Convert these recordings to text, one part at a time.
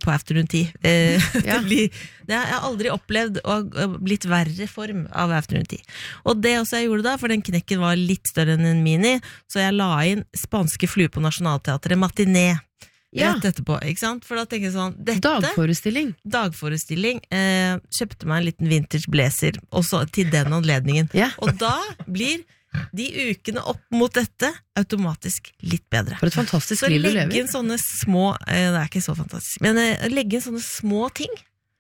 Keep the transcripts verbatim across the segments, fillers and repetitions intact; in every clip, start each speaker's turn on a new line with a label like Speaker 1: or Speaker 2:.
Speaker 1: på afternoon tea. Eh,
Speaker 2: Ja.
Speaker 1: det blir, det har jeg aldri opplevd å ha blitt verre form av afternoon tea. Og det også jeg gjorde da, for den knekken var litt større enn en mini, så jeg la inn spanske flue på Nationalteatret, matiné.
Speaker 2: Ja.
Speaker 1: Rett etterpå, ikke sant? For da tenker jeg sånn, dette
Speaker 2: Dagforestilling.
Speaker 1: Dagforestilling, eh, kjøpte meg en liten vintage blazer også til den anledningen,
Speaker 2: Ja.
Speaker 1: og da blir de ukene opp mot dette automatisk litt bedre.
Speaker 2: For et fantastisk
Speaker 1: Så
Speaker 2: liv du
Speaker 1: legge
Speaker 2: lever.
Speaker 1: inn sånne små, eh, det er ikke så fantastisk, men eh, legge inn sånne små ting,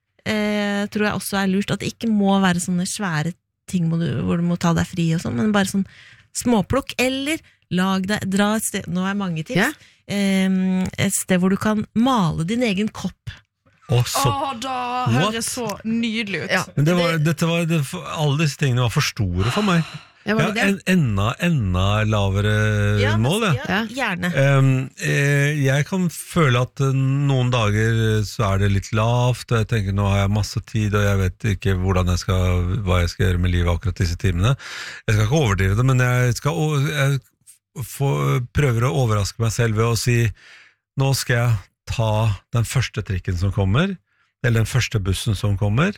Speaker 1: eh, tror jeg også er lurt, at det ikke må være sånne svære ting må du, hvor du må ta deg fri og sånn, men bare sånn småplukk, eller lag deg, dra et sted, nå er mange tips,
Speaker 2: Ja.
Speaker 1: eh, et sted hvor du kan male din egen kopp.
Speaker 3: Og så,
Speaker 4: Åh, da
Speaker 3: What?
Speaker 4: høres så nydelig ut.
Speaker 1: Ja.
Speaker 3: men det var, dette var, det, alle disse tingene var for store for meg.
Speaker 2: Ja,
Speaker 3: Ja,
Speaker 2: var det det?
Speaker 3: en, enda, enda lavere
Speaker 1: Ja,
Speaker 3: mål, ja.
Speaker 1: ja, gjerne.
Speaker 3: Um, eh, jeg kan føle at eh, noen dager så er det litt lavt, og jeg tenker nå har jeg masse tid, og jeg vet ikke hvordan jeg skal, hva jeg skal gjøre med livet akkurat disse timene. Jeg skal ikke overdrive det, men jeg, skal, o- jeg får, prøver å overraske meg selv ved å si, nå skal jeg ta den første trikken som kommer, eller den første bussen som kommer,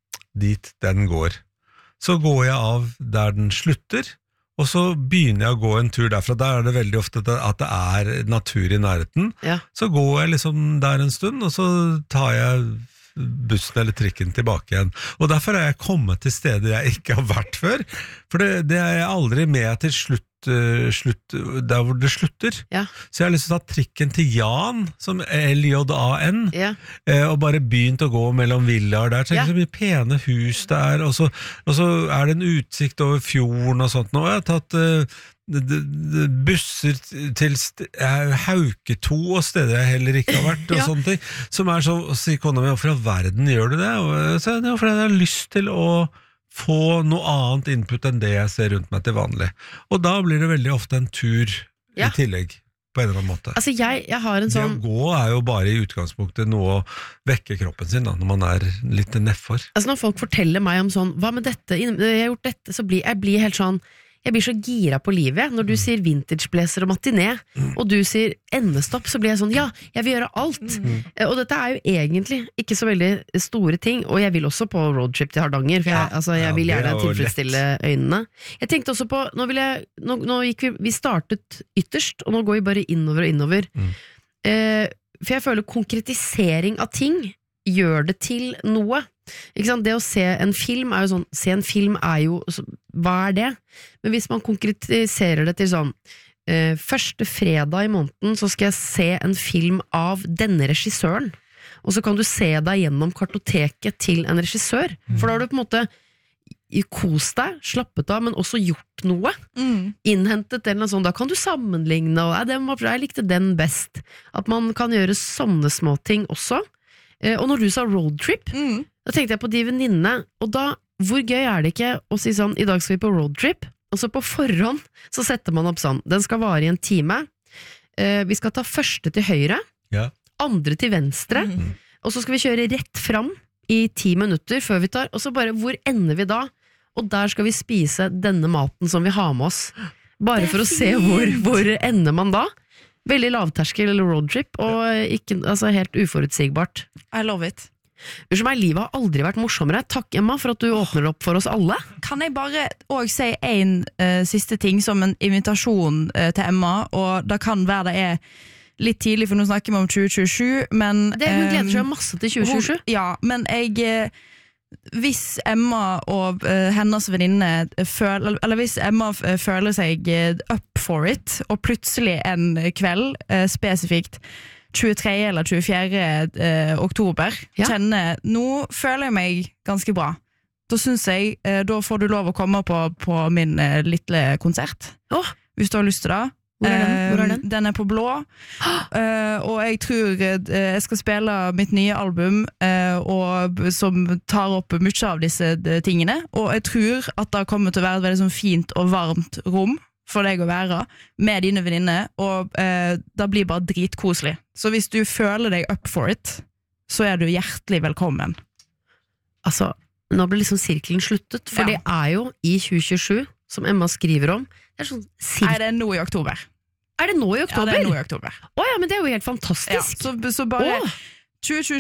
Speaker 3: dit den går. Så går jeg av der den slutter, og så begynner jeg å gå en tur derfra. Der er det veldig ofte at det er natur i nærheten.
Speaker 2: Ja.
Speaker 3: Så går jeg liksom der en stund, og så tar jeg bussen eller trikken tilbake igjen. Og derfor er jeg kommet til steder jeg ikke har vært før, for det, det er jeg aldri med til slutt, uh, slutt der hvor det slutter.
Speaker 2: Ja.
Speaker 3: Så jeg har lyst til å ta trikken til Jan, som L J A N,
Speaker 2: Ja.
Speaker 3: eh, og bare begynt å gå mellom villaer der. Tenk
Speaker 2: Ja.
Speaker 3: så mye pene hus der, og så, og så er det en utsikt over fjorden og sånt. Nå har jeg tatt eh, d- d- d- busser til st- eh, Hauketo og steder jeg heller ikke har vært, og
Speaker 4: Ja.
Speaker 3: sånne ting, som er så, og sier kona mi, hvorfor i all verden gjør du det? Og så, ja, fordi jeg har lyst til å få noe annet input enn det jeg ser rundt meg til vanlig. Og da blir det veldig ofte en tur
Speaker 2: Ja.
Speaker 3: i tillegg, på en eller annen måte.
Speaker 2: Altså, jeg, jeg har en
Speaker 3: Det
Speaker 2: sånn
Speaker 3: å gå er jo bare i utgangspunktet noe å vekke kroppen sin da, når man er litt nedfor.
Speaker 2: Altså når folk forteller meg om sånn, hva med dette, jeg har gjort dette, så blir jeg blir helt sånn, jeg blir så gira på livet. Når du sier vintage blazer og matiné, og du sier endestopp, så blir jeg sånn, ja, jeg vil gjøre alt. Eh, Og dette er jo egentlig ikke så veldig store ting, og jeg vil også på roadtrip til Hardanger, for jeg, altså, jeg
Speaker 3: Ja,
Speaker 2: vil
Speaker 3: det
Speaker 2: gjerne
Speaker 3: er jo
Speaker 2: tilfredsstille øynene. Jeg tenkte også på, nå, vil jeg, nå, nå gikk vi, vi startet ytterst, og nå går vi bare innover og innover.
Speaker 3: Mm.
Speaker 2: Eh, for jeg føler konkretisering av ting gjør det til noe. Ikke sant? Det å se en film er jo sånn, se en film er jo, så, hva er det? Men hvis man konkretiserer det til sånn, eh, første fredag i måneden så skal jeg se en film av denne regissøren, og så kan du se deg gjennom kartoteket til en regissør, for da har du på en måte kost deg, slappet av, men også gjort noe.
Speaker 4: Mm.
Speaker 2: Innhentet en eller annen sånn, da kan du sammenligne, og «Nei, den var bra, jeg likte den best». At man kan gjøre sånne små ting også. Eh, og når du sa roadtrip,
Speaker 4: Mm.
Speaker 2: da tenkte jeg på de venninnene, og da, hvor gøy er det ikke å si sånn, i dag skal vi på roadtrip, og så på forhånd, så setter man opp sånn, den skal vare i en time, eh, vi skal ta første til høyre,
Speaker 3: Ja.
Speaker 2: andre til venstre,
Speaker 1: Mm.
Speaker 2: og så skal vi kjøre rett fram i ti minutter før vi tar, og så bare, hvor ender vi da? Og der skal vi spise denne maten som vi har med oss, bare
Speaker 1: Det er
Speaker 2: for å se hvor,
Speaker 1: fint.
Speaker 2: hvor ender man da? Veldig lavterskel eller roadtrip, og ikke, altså helt uforutsigbart.
Speaker 4: I love it.
Speaker 2: Unnskyld meg, livet har aldri vært morsommere. Takk, Emma, for at du åpner opp for oss alle.
Speaker 4: Kan jeg bare også si en uh, siste ting som en invitasjon uh, til Emma, og det kan være det er litt tidlig, for nå snakker vi om tjue tjuesju, men
Speaker 2: Det, hun gleder
Speaker 4: um,
Speaker 2: seg masse til tjue tjuesju.
Speaker 4: Hun- Ja, men jeg eh, hvis Emma og eh, hennes venninne føler, eller hvis Emma eh, føler seg eh, up for it, og plutselig en kveld, eh, spesifikt tjuetredje eller tjuefjerde eh, oktober,
Speaker 2: Ja.
Speaker 4: kjenner, nå føler jeg meg ganske bra. Da synes jeg, eh, da får du lov å komme på, på min eh, lille konsert.
Speaker 2: Åh.
Speaker 4: Hvis du har lyst til det.
Speaker 2: Hvor er den? Hvor er
Speaker 4: Eh,
Speaker 2: den?
Speaker 4: Den er på Blå. Eh, og jeg tror eh, jeg skal spille mitt nye album eh, og, som tar opp mye av disse eh, tingene, og jeg tror at det kommer til å være et veldig sånn fint og varmt rom for deg å være med dine venninner, og eh, det blir bare dritkoselig. Så hvis du føler deg up for it, så er du hjertelig velkommen.
Speaker 2: Altså, nå ble liksom sirkelen sluttet, for
Speaker 4: Ja.
Speaker 2: det er jo i tjue tjuesju, som Emma skriver om, det er sånn sirkel.
Speaker 4: Nei, det er nå i oktober.
Speaker 2: Er det nå i
Speaker 4: Ja,
Speaker 2: oktober?
Speaker 4: det er nå i oktober.
Speaker 2: Å ja, men det er jo helt
Speaker 4: Ja,
Speaker 2: fantastisk.
Speaker 4: så, så bare
Speaker 2: Åh.
Speaker 4: tjue tjuesju